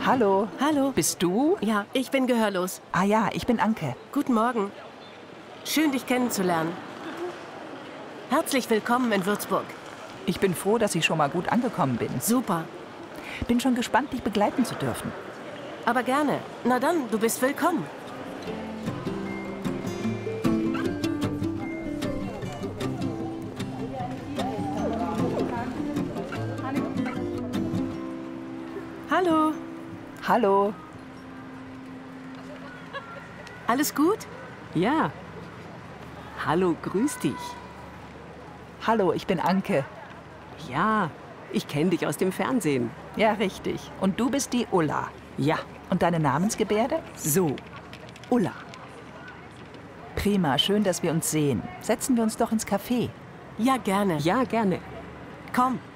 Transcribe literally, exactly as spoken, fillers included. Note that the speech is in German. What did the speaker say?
Hallo. Hallo. Bist du? Ja, ich bin gehörlos. Ah ja, ich bin Anke. Guten Morgen. Schön, dich kennenzulernen. Herzlich willkommen in Würzburg. Ich bin froh, dass ich schon mal gut angekommen bin. Super. Bin schon gespannt, dich begleiten zu dürfen. Aber gerne. Na dann, du bist willkommen. Hallo. Hallo. Alles gut? Ja. Hallo, grüß dich. Hallo, ich bin Anke. Ja, ich kenne dich aus dem Fernsehen. Ja, richtig. Und du bist die Ulla. Ja, Und deine Namensgebärde? so. Ulla. Prima, schön, dass wir uns sehen. Setzen wir uns doch ins Café. Ja, gerne. Ja, gerne. Komm.